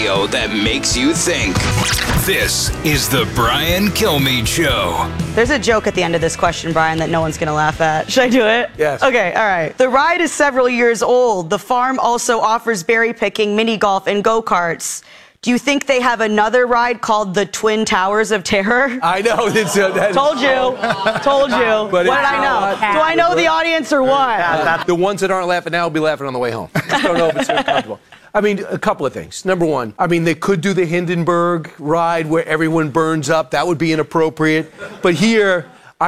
radio that makes you think. This is the Brian Kilmeade Show. There's a joke at the end of this question, Brian, that no one's going to laugh at. Should I do it? Yes. Okay, all right. The ride is several years old. The farm also offers berry picking, mini golf, and go-karts. Do you think they have another ride called the Twin Towers of Terror? I know. Told you. What did I know? Do I know the audience or what? The ones that aren't laughing now will be laughing on the way home. I don't know if it's so comfortable. I mean, a couple of things. Number one, I mean, they could do the Hindenburg ride where everyone burns up. That would be inappropriate. But here,